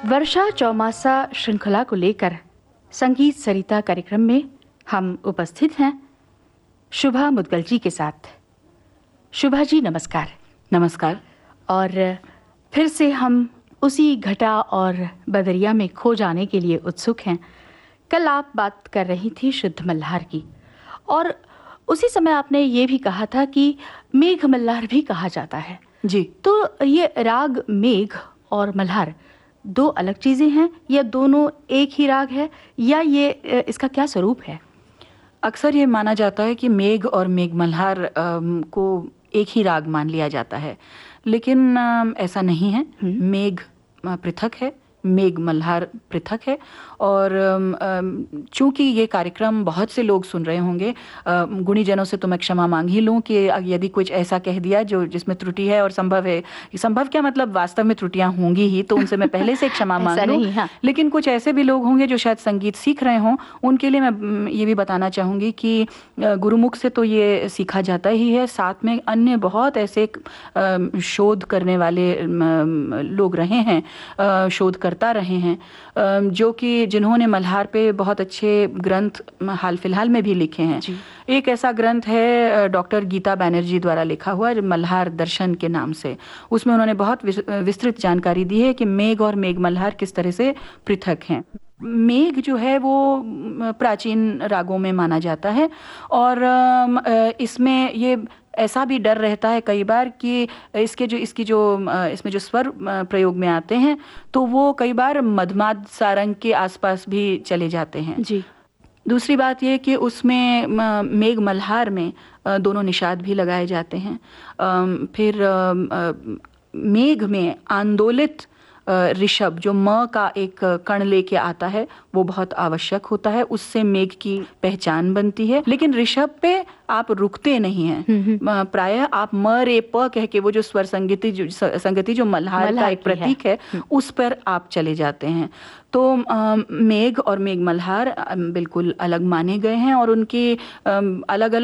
वर्षा चौमासा श्रृंखला को लेकर संगीत सरिता कार्यक्रम में हम उपस्थित हैं शुभा मुदगल जी के साथ। शुभा जी नमस्कार। नमस्कार। और फिर से हम उसी घटा और बदरिया में खो जाने के लिए उत्सुक हैं। कल आप बात कर रही थी शुद्ध मल्हार की, और उसी समय आपने ये भी कहा था कि मेघ मल्हार भी कहा जाता है। जी, तो ये राग मेघ और मल्हार दो अलग चीजें हैं या दोनों एक ही राग है, या ये इसका क्या स्वरूप है? अक्सर ये माना जाता है कि मेघ और मेघ मल्हार को एक ही राग मान लिया जाता है, लेकिन ऐसा नहीं है। मेघ पृथक है, मेघ मल्हार पृथक है। और चूंकि ये कार्यक्रम बहुत से लोग सुन रहे होंगे, गुणीजनों से तो मैं क्षमा मांग ही लूं कि यदि कुछ ऐसा कह दिया जो जिसमें त्रुटि है, और संभव है, संभव क्या मतलब वास्तव में त्रुटियां होंगी ही, तो उनसे मैं पहले से क्षमा मांग लूं। हाँ। लेकिन कुछ ऐसे भी लोग होंगे जो शायद संगीत सीख रहे हों, उनके लिए मैं ये भी बताना चाहूँगी कि गुरुमुख से तो ये सीखा जाता ही है, साथ में अन्य बहुत ऐसे शोध करने वाले लोग रहे हैं, शोधकर्ता रहे हैं, जो कि जिन्होंने मल्हार पे बहुत अच्छे ग्रंथ हाल फिलहाल में भी लिखे हैं। एक ऐसा ग्रंथ है डॉक्टर गीता बैनर्जी द्वारा लिखा हुआ, मल्हार दर्शन के नाम से। उसमें उन्होंने बहुत विस्तृत जानकारी दी है कि मेघ और मेघ मल्हार किस तरह से पृथक हैं। मेघ जो है वो प्राचीन रागों में माना जाता है, और इसमें ये ऐसा भी डर रहता है कई बार कि इसमें जो स्वर प्रयोग में आते हैं, तो वो कई बार मधमाद सारंग के आसपास भी चले जाते हैं। जी। दूसरी बात ये कि उसमें मेघ मल्हार में दोनों निषाद भी लगाए जाते हैं। फिर मेघ में आंदोलित ऋषभ जो म का एक कण लेके आता है, वो बहुत आवश्यक होता है, उससे मेघ की पहचान बनती है। लेकिन ऋषभ पे आप रुकते नहीं हैं, प्रायः आप म रे प कह के वो जो स्वर संगति जो मल्हार का एक प्रतीक है, उस पर आप चले जाते हैं। तो मेघ और मेघ मल्हार बिल्कुल अलग माने गए हैं, और उनकी अलग अलग